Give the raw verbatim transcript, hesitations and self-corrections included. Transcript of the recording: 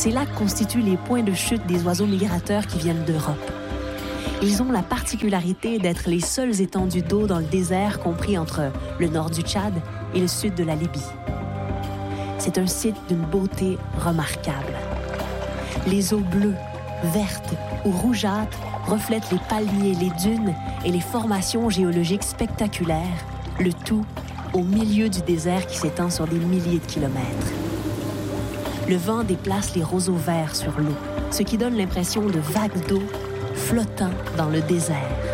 Ces lacs constituent les points de chute des oiseaux migrateurs qui viennent d'Europe. Ils ont la particularité d'être les seules étendues d'eau dans le désert compris entre le nord du Tchad et le sud de la Libye. C'est un site d'une beauté remarquable. Les eaux bleues, vertes ou rougeâtres reflètent les palmiers, les dunes et les formations géologiques spectaculaires, le tout au milieu du désert qui s'étend sur des milliers de kilomètres. Le vent déplace les roseaux verts sur l'eau, ce qui donne l'impression de vagues d'eau flottant dans le désert.